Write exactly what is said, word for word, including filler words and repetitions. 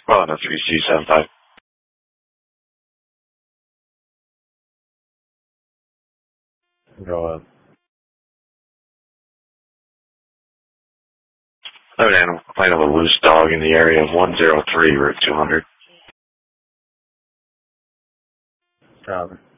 Well, no, three C seven five. Go ahead. Third animal complaint of a loose dog in the area of one oh three, Route two hundred. Copy.